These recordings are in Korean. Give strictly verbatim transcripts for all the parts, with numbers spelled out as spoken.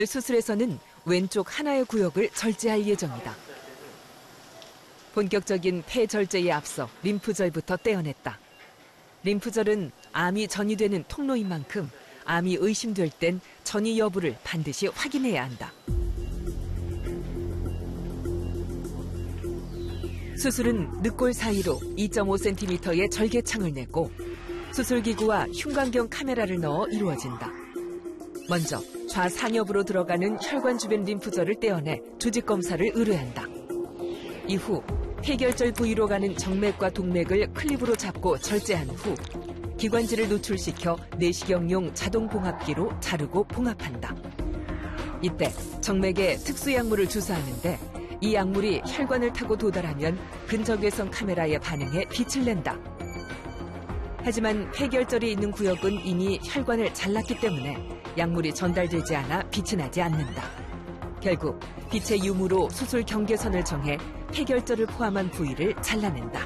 수술에서는 왼쪽 하나의 구역을 절제할 예정이다. 본격적인 폐 절제에 앞서 림프절부터 떼어냈다. 림프절은 암이 전이되는 통로인 만큼 암이 의심될 땐 전이 여부를 반드시 확인해야 한다. 수술은 늑골 사이로 이 점 오 센티미터의 절개창을 냈고 수술기구와 흉곽경 카메라를 넣어 이루어진다. 먼저 좌상엽으로 들어가는 혈관 주변 림프절을 떼어내 조직 검사를 의뢰한다. 이후 폐결절 부위로 가는 정맥과 동맥을 클립으로 잡고 절제한 후 기관지를 노출시켜 내시경용 자동 봉합기로 자르고 봉합한다. 이때 정맥에 특수 약물을 주사하는데 이 약물이 혈관을 타고 도달하면 근적외선 카메라에 반응해 빛을 낸다. 하지만 폐결절이 있는 구역은 이미 혈관을 잘랐기 때문에 약물이 전달되지 않아 빛이 나지 않는다. 결국 빛의 유무로 수술 경계선을 정해 폐결절을 포함한 부위를 잘라낸다.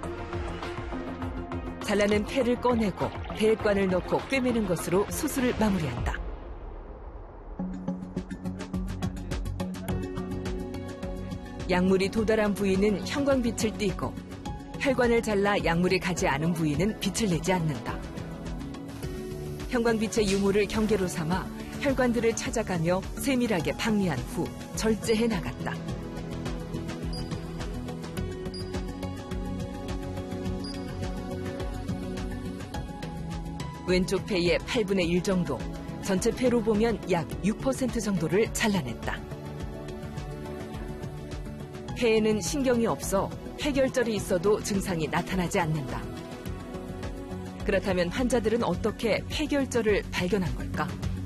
잘라낸 폐를 꺼내고 배액관을 넣고 꿰매는 것으로 수술을 마무리한다. 약물이 도달한 부위는 형광빛을 띠고 혈관을 잘라 약물이 가지 않은 부위는 빛을 내지 않는다. 형광빛의 유무를 경계로 삼아 혈관들을 찾아가며 세밀하게 박리한 후 절제해 나갔다. 왼쪽 폐의 팔분의 일 정도, 전체 폐로 보면 약 육 퍼센트 정도를 잘라냈다. 폐에는 신경이 없어 폐결절이 있어도 증상이 나타나지 않는다. 그렇다면 환자들은 어떻게 폐결절을 발견한 걸까?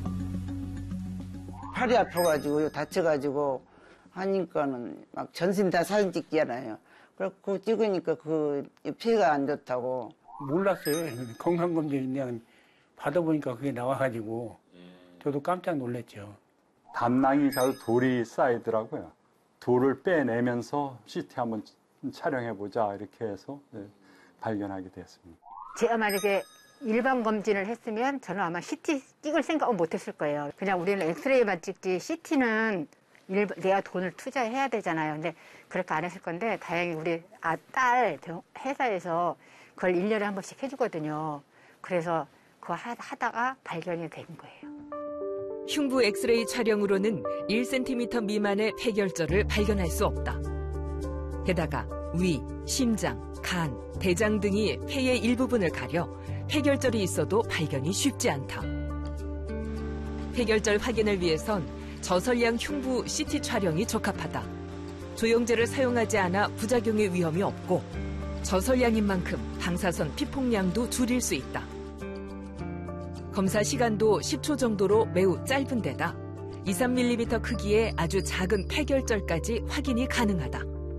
팔이 아파가지고 다쳐가지고 하니까는 막 전신 다 사진 찍잖아요. 그래서 찍으니까 그 폐가 안 좋다고. 몰랐어요. 건강검진 그냥 받아보니까 그게 나와가지고 저도 깜짝 놀랐죠. 담낭이 자주 돌이 쌓이더라고요. 돌을 빼내면서 씨티 한번 촬영해보자 이렇게 해서 네, 발견하게 되었습니다. 제가 만약에 일반 검진을 했으면 저는 아마 씨티 찍을 생각은 못했을 거예요. 그냥 우리는 엑스레이만 찍지 씨티는 일, 내가 돈을 투자해야 되잖아요. 근데 그렇게 안 했을 건데 다행히 우리 아, 딸 회사에서 그걸 일 년에 한 번씩 해주거든요. 그래서 그거 하다가 발견이 된 거예요. 흉부 엑스레이 촬영으로는 일 센티미터 미만의 폐결절을 발견할 수 없다. 게다가 위, 심장, 간, 대장 등이 폐의 일부분을 가려 폐결절이 있어도 발견이 쉽지 않다. 폐결절 확인을 위해선 저설량 흉부 씨티 촬영이 적합하다. 조영제를 사용하지 않아 부작용의 위험이 없고 저설량인 만큼 방사선 피폭량도 줄일 수 있다. 검사 시간도 십 초 정도로 매우 짧은 데다 이, 삼 밀리미터 크기의 아주 작은 폐결절까지 확인이 가능하다.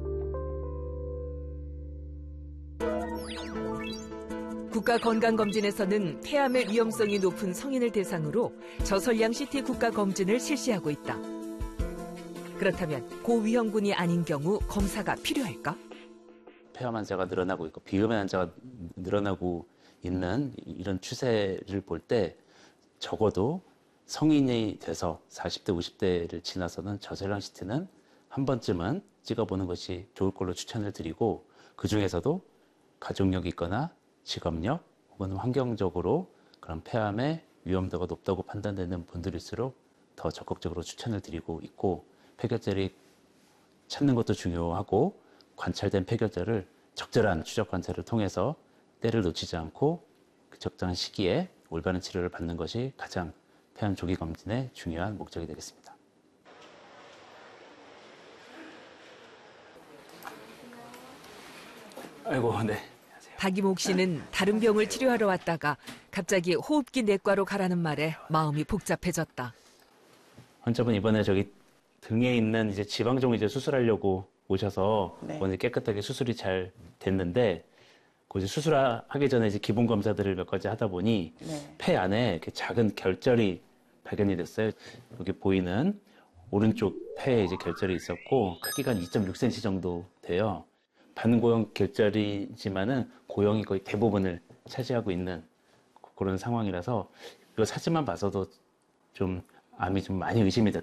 국가건강검진에서는 폐암의 위험성이 높은 성인을 대상으로 저설량 씨티 국가검진을 실시하고 있다. 그렇다면 고위험군이 아닌 경우 검사가 필요할까? 폐암 환자가 늘어나고 있고 비흡연 환자가 늘어나고 있는 이런 추세를 볼 때 적어도 성인이 돼서 사십 대, 오십 대를 지나서는 저설량 씨티는 한 번쯤은 찍어보는 것이 좋을 걸로 추천을 드리고 그중에서도 가족력이 있거나 직업력 혹은 환경적으로 그런 폐암의 위험도가 높다고 판단되는 분들일수록 더 적극적으로 추천을 드리고 있고 폐결절이 찾는 것도 중요하고 관찰된 폐결절을 적절한 추적 관찰을 통해서 때를 놓치지 않고 그 적당한 시기에 올바른 치료를 받는 것이 가장 폐암 조기 검진의 중요한 목적이 되겠습니다. 아이고, 네. 박이목 씨는 다른 병을 치료하러 왔다가 갑자기 호흡기 내과로 가라는 말에 마음이 복잡해졌다. 환자분 이번에 저기 등에 있는 이제 지방종 이제 수술하려고 오셔서 네. 오늘 깨끗하게 수술이 잘 됐는데 그 이제 수술하기 전에 이제 기본 검사들을 몇 가지 하다 보니 네. 폐 안에 이렇게 작은 결절이 발견이 됐어요. 여기 보이는 오른쪽 폐에 이제 결절이 있었고 크기가 한 이 점 육 센티미터 정도 돼요. 반고형 결절이지만은 고형이 거의 대부분을 차지하고 있는 그런 상황이라서 이 사진만 봐서도 좀 암이 좀 많이 의심이 됐